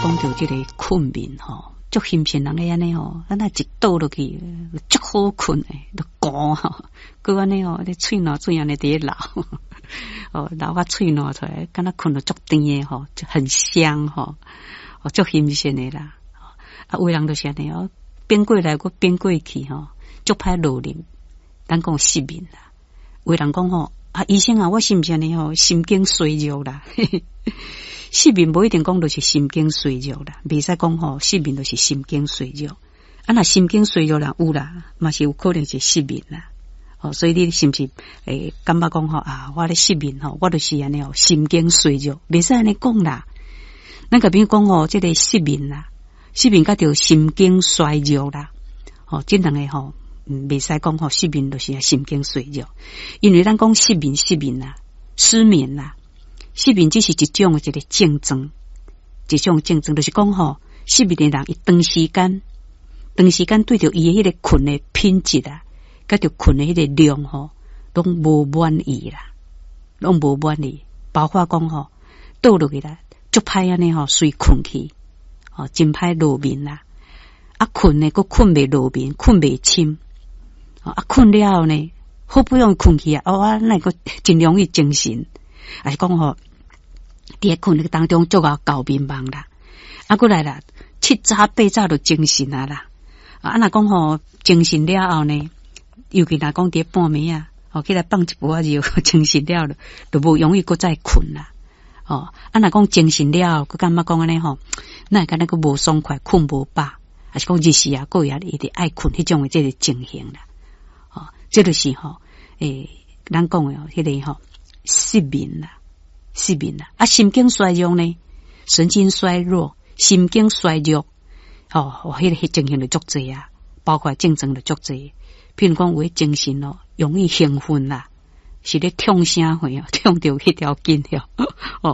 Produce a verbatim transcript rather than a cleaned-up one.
讲到这个困眠吼，足欣赏人个安尼吼，咱那一倒落去，足好困诶，都高吼，佮安尼吼，你喙暖嘴安尼伫流，哦，流啊喙暖出来，敢若困到足甜诶吼，就很香吼，哦，足欣赏诶啦。啊，有人就是安尼哦，变过来，佮变过去吼，足歹落眠，咱讲失眠啦。有人讲吼，啊，医生啊，我是毋是安尼吼，心经衰弱啦？失眠无一定讲就是心经衰弱啦，袂使讲吼，失眠就是心经衰弱。啊，若心经衰弱啦，有啦，嘛是有可能是失眠啦。哦，所以你是毋是诶，感觉讲吼啊，我咧失眠吼，我就是安尼吼，心经衰弱，袂使安尼讲啦。咱甲边讲吼，即个失眠啦，失眠甲着心经衰弱啦。哦，即两个吼，嗯，袂使讲吼，失眠就是心经衰弱，因为咱讲失眠失眠啦，失眠啦。失眠只是一种一个症状，一种症状就是讲吼，失眠的人伊长时间，长时间对着伊的迄个困的品质啊，甲着困的迄个量吼，拢无满意啦，拢无满意。包括讲吼，倒落去啦，足歹安尼吼，随困去，哦，真歹落眠啦。啊，困呢，佫困袂落眠，困袂深，啊，困了后呢，好不容易困去啊，哦啊，那个真容易精神。还是讲吼，伫咧困个当中做到搞迷茫啦，啊，过来啦，七早八早就精神啊啦，啊，若讲吼精神了后呢，尤其若讲伫半暝啊，哦，起来放一波啊药，精神了了，就无容易搁再困啦，哦，啊，若讲精神了，佮感觉讲安尼吼，那会感觉佮无爽快，困无饱，还是讲日时啊，过夜一直爱困，迄种的这个情形啦，哦，这就是吼，诶，咱讲的迄个吼。失眠啦，失眠啦，啊，神经衰弱呢，神经衰弱，神经衰弱，哦，迄个情形就足济啊，包括症状就足济，譬如讲有诶精神哦，容易兴奋啦，是咧痛啥货哦，痛着迄条筋了，哦。